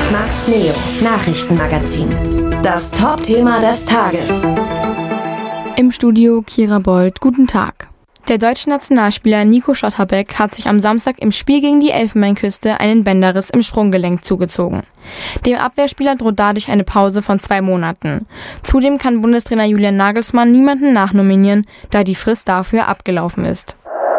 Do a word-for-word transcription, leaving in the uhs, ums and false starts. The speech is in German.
Max Neo, Nachrichtenmagazin. Das Top-Thema des Tages. Im Studio Kira Bold, guten Tag. Der deutsche Nationalspieler Nico Schlotterbeck hat sich am Samstag im Spiel gegen die Elfenbeinküste einen Bänderriss im Sprunggelenk zugezogen. Dem Abwehrspieler droht dadurch eine Pause von zwei Monaten. Zudem kann Bundestrainer Julian Nagelsmann niemanden nachnominieren, da die Frist dafür abgelaufen ist.